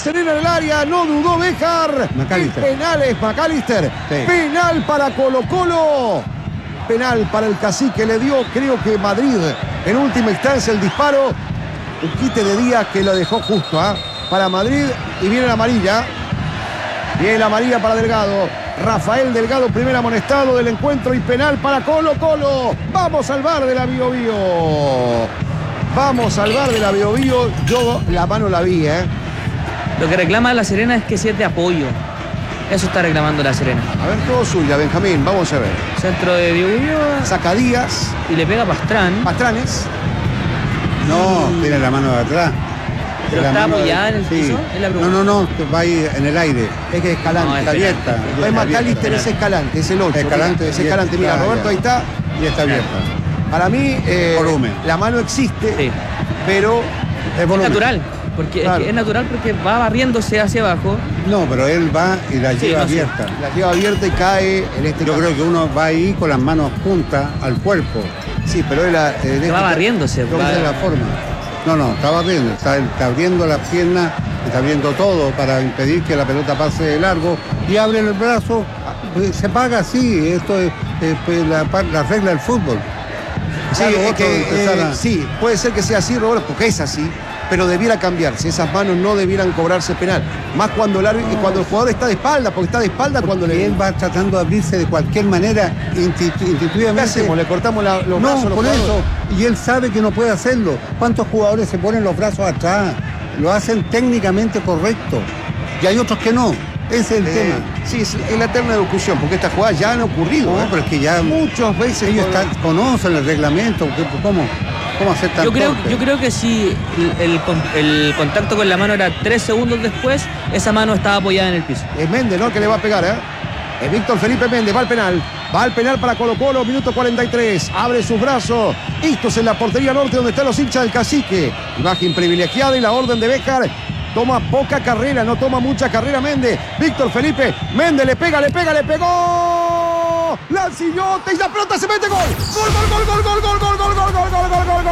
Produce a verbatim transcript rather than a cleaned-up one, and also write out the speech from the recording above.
Serena en el área, no dudó Béjar. McAllister. El penal es McAllister. Sí. Penal para Colo Colo. Penal para el Cacique, le dio, creo que Madrid, en última instancia el disparo. Un quite de Díaz que lo dejó justo, ¿eh? Para Madrid, y viene la amarilla. Viene la amarilla para Delgado. Rafael Delgado, primer amonestado del encuentro y penal para Colo Colo. Vamos al bar de la Bio Bio. Vamos al bar de la Bio Bio. Yo la mano la vi, ¿eh? Lo que reclama La Serena es que si es de apoyo. Eso está reclamando La Serena. A ver, todo suya, Benjamín. Vamos a ver. Centro de Biobío Saca Díaz. y le pega Pastrán. Pastranes. No, tiene la mano de atrás. ¿Pero La está mano de- apoyada en el sí. piso? Es la No, pregunta. no, no, va ahí en el aire. Es que es Escalante. No, es Está penal. abierta. Es está McAllister, abierta. es Escalante, es el ocho. Escalante, es Escalante. y Mira, está- Roberto, ahí está. Y está abierta. Para mí, eh, Volumen. la mano existe, Sí. pero Es Es volumen. natural. Porque es, Claro. que es natural porque va barriéndose hacia abajo. No, pero él va y la Sí, lleva no, sí. abierta. la lleva abierta y cae en este Yo caso. creo que uno va ahí con las manos juntas al cuerpo. Sí, pero él, eh, en este va ca- barriéndose. Creo que va- esa es la forma. No, no, está barriendo, está, está abriendo las piernas, está abriendo todo para impedir que la pelota pase de largo y abre el brazo. Se paga así, esto es, es, pues, la, la regla del fútbol. Sí, Ya lo es otro que, empezar eh, a- sí, puede ser que sea así, Roberto, porque es así, pero debiera cambiarse. Esas manos no debieran cobrarse penal. Más cuando el, árbitro- cuando el jugador está de espalda, porque está de espalda cuando Y le... él va tratando de abrirse de cualquier manera, intu- ¿Qué intuitivamente. hacemos? ¿Le cortamos la- los No, brazos a los por eso. jugadores? Y él sabe que no puede hacerlo. ¿Cuántos jugadores se ponen los brazos atrás? Lo hacen técnicamente correcto. Y hay otros que no. Ese es el Eh, tema. sí, es, es la eterna discusión, porque estas jugadas ya han ocurrido. No, ¿eh? pero es que ya Muchas veces... ellos con- están- conocen el reglamento. ¿qué- ¿Cómo, cómo hacer tan Yo creo, torpe? yo creo que si el, el con- el contacto con la mano era tres segundos después, esa mano estaba apoyada en el piso. Es Méndez, ¿no? Que le va a pegar, ¿eh? Es Víctor Felipe Méndez, va al penal. Va al penal para Colo Colo, minuto cuarenta y tres. Abre sus brazos. Estos en la portería norte donde están los hinchas del Cacique. Imagen privilegiada y la orden de Béjar. Toma poca carrera, no toma mucha carrera Méndez. Víctor Felipe Méndez le pega, le pega, le pegó. Lancillote y la pelota se mete gol. Gol, gol, gol, gol, gol, gol, gol, gol, gol, gol, gol, gol, gol, gol.